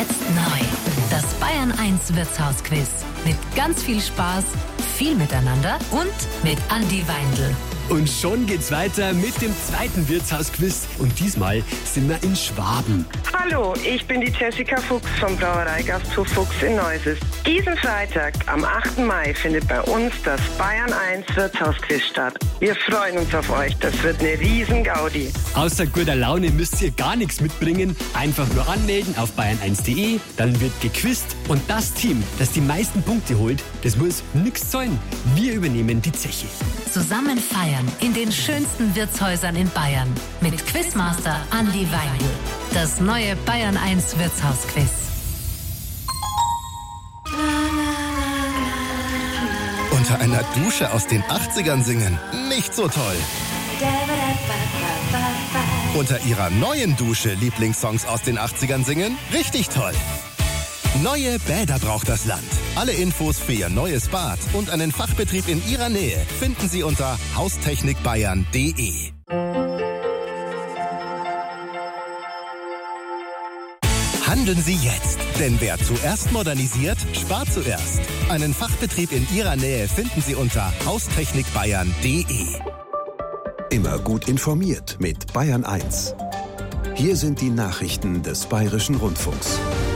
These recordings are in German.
Jetzt neu. Das Bayern 1 Wirtshausquiz. Mit ganz viel Spaß, viel Miteinander und mit Andi Weindl. Und schon geht's weiter mit dem zweiten Wirtshausquiz. Und diesmal sind wir in Schwaben. Hallo, ich bin die Jessica Fuchs vom Brauereigasthof Fuchs in Neuses. Diesen Freitag, am 8. Mai, findet bei uns das Bayern 1 Wirtshausquiz statt. Wir freuen uns auf euch. Das wird eine riesen Gaudi. Außer guter Laune müsst ihr gar nichts mitbringen. Einfach nur anmelden auf bayern1.de. Dann wird gequizt. Und das Team, das die meisten Punkte holt, das muss nichts zahlen. Wir übernehmen die Zeche. Zusammen feiern in den schönsten Wirtshäusern in Bayern. Mit Quizmaster Andi Weindl. Das neue Bayern 1 Wirtshausquiz. Unter einer Dusche aus den 80ern singen? Nicht so toll. Unter ihrer neuen Dusche Lieblingssongs aus den 80ern singen? Richtig toll. Neue Bäder braucht das Land. Alle Infos für Ihr neues Bad und einen Fachbetrieb in Ihrer Nähe finden Sie unter haustechnikbayern.de. Handeln Sie jetzt, denn wer zuerst modernisiert, spart zuerst. Einen Fachbetrieb in Ihrer Nähe finden Sie unter haustechnikbayern.de. Immer gut informiert mit Bayern 1. Hier sind die Nachrichten des Bayerischen Rundfunks.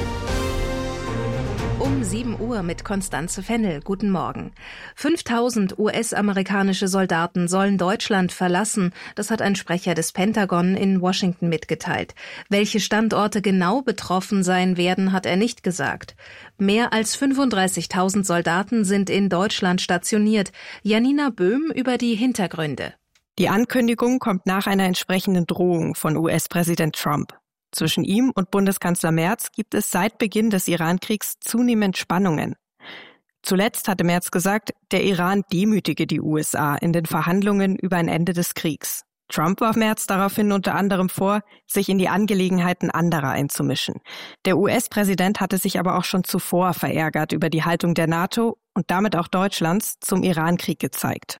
Um 7 Uhr mit Konstanze Fennel. Guten Morgen. 5000 US-amerikanische Soldaten sollen Deutschland verlassen. Das hat ein Sprecher des Pentagon in Washington mitgeteilt. Welche Standorte genau betroffen sein werden, hat er nicht gesagt. Mehr als 35.000 Soldaten sind in Deutschland stationiert. Janina Böhm über die Hintergründe. Die Ankündigung kommt nach einer entsprechenden Drohung von US-Präsident Trump. Zwischen ihm und Bundeskanzler Merz gibt es seit Beginn des Iran-Kriegs zunehmend Spannungen. Zuletzt hatte Merz gesagt, der Iran demütige die USA in den Verhandlungen über ein Ende des Kriegs. Trump warf Merz daraufhin unter anderem vor, sich in die Angelegenheiten anderer einzumischen. Der US-Präsident hatte sich aber auch schon zuvor verärgert über die Haltung der NATO und damit auch Deutschlands zum Iran-Krieg gezeigt.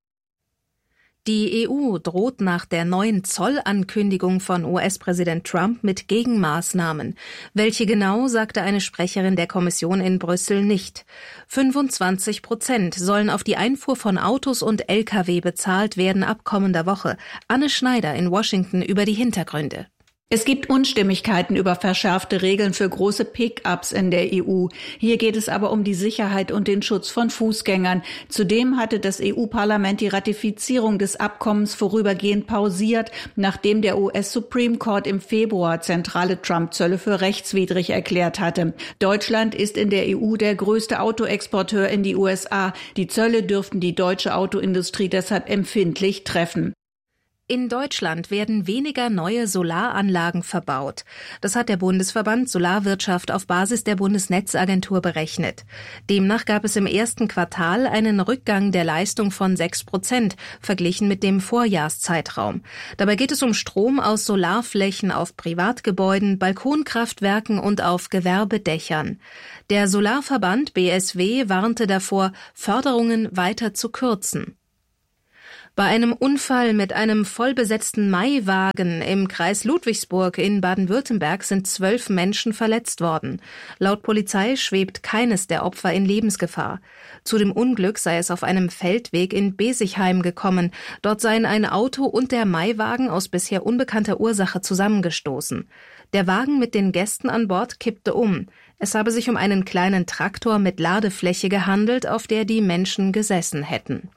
Die EU droht nach der neuen Zollankündigung von US-Präsident Trump mit Gegenmaßnahmen. Welche genau, sagte eine Sprecherin der Kommission in Brüssel nicht. 25% sollen auf die Einfuhr von Autos und Lkw bezahlt werden ab kommender Woche. Anne Schneider in Washington über die Hintergründe. Es gibt Unstimmigkeiten über verschärfte Regeln für große Pick-ups in der EU. Hier geht es aber um die Sicherheit und den Schutz von Fußgängern. Zudem hatte das EU-Parlament die Ratifizierung des Abkommens vorübergehend pausiert, nachdem der US-Supreme Court im Februar zentrale Trump-Zölle für rechtswidrig erklärt hatte. Deutschland ist in der EU der größte Autoexporteur in die USA. Die Zölle dürften die deutsche Autoindustrie deshalb empfindlich treffen. In Deutschland werden weniger neue Solaranlagen verbaut. Das hat der Bundesverband Solarwirtschaft auf Basis der Bundesnetzagentur berechnet. Demnach gab es im ersten Quartal einen Rückgang der Leistung von 6%, verglichen mit dem Vorjahrszeitraum. Dabei geht es um Strom aus Solarflächen auf Privatgebäuden, Balkonkraftwerken und auf Gewerbedächern. Der Solarverband BSW warnte davor, Förderungen weiter zu kürzen. Bei einem Unfall mit einem vollbesetzten Maiwagen im Kreis Ludwigsburg in Baden-Württemberg sind 12 Menschen verletzt worden. Laut Polizei schwebt keines der Opfer in Lebensgefahr. Zu dem Unglück sei es auf einem Feldweg in Besigheim gekommen. Dort seien ein Auto und der Maiwagen aus bisher unbekannter Ursache zusammengestoßen. Der Wagen mit den Gästen an Bord kippte um. Es habe sich um einen kleinen Traktor mit Ladefläche gehandelt, auf der die Menschen gesessen hätten.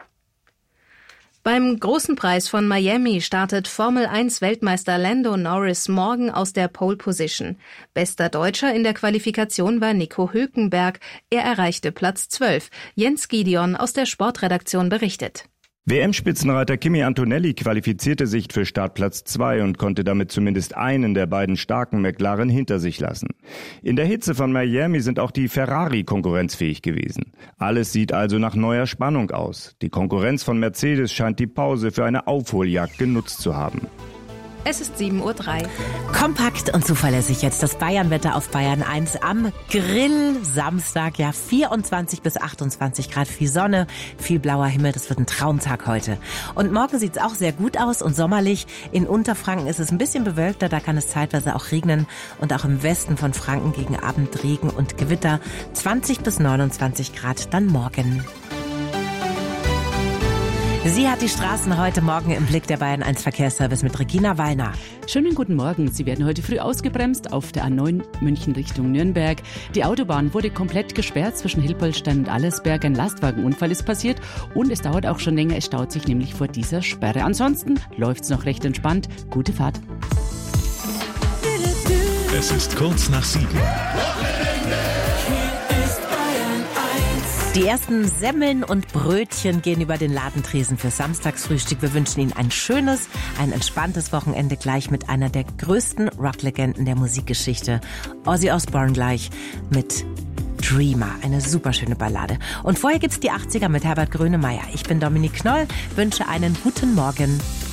Beim Großen Preis von Miami startet Formel-1-Weltmeister Lando Norris morgen aus der Pole Position. Bester Deutscher in der Qualifikation war Nico Hülkenberg. Er erreichte Platz 12. Jens Gideon aus der Sportredaktion berichtet. WM-Spitzenreiter Kimi Antonelli qualifizierte sich für Startplatz 2 und konnte damit zumindest einen der beiden starken McLaren hinter sich lassen. In der Hitze von Miami sind auch die Ferrari konkurrenzfähig gewesen. Alles sieht also nach neuer Spannung aus. Die Konkurrenz von Mercedes scheint die Pause für eine Aufholjagd genutzt zu haben. Es ist 7:03 Uhr. Kompakt und zuverlässig jetzt das Bayernwetter auf Bayern 1 am Grill-Samstag. Ja, 24 bis 28 Grad, viel Sonne, viel blauer Himmel. Das wird ein Traumtag heute. Und morgen sieht's auch sehr gut aus und sommerlich. In Unterfranken ist es ein bisschen bewölkter, da kann es zeitweise auch regnen. Und auch im Westen von Franken gegen Abend Regen und Gewitter. 20 bis 29 Grad dann morgen. Sie hat die Straßen heute Morgen im Blick, der Bayern 1 Verkehrsservice mit Regina Wallner. Schönen guten Morgen. Sie werden heute früh ausgebremst auf der A9 München Richtung Nürnberg. Die Autobahn wurde komplett gesperrt zwischen Hilpoltstein und Allersberg. Ein Lastwagenunfall ist passiert und es dauert auch schon länger. Es staut sich nämlich vor dieser Sperre. Ansonsten läuft's noch recht entspannt. Gute Fahrt. Es ist kurz nach 7. Die ersten Semmeln und Brötchen gehen über den Ladentresen für Samstagsfrühstück. Wir wünschen Ihnen ein schönes, ein entspanntes Wochenende gleich mit einer der größten Rocklegenden der Musikgeschichte. Ozzy Osbourne gleich mit Dreamer, eine super schöne Ballade. Und vorher gibt's die 80er mit Herbert Grönemeyer. Ich bin Dominique Knoll, wünsche einen guten Morgen.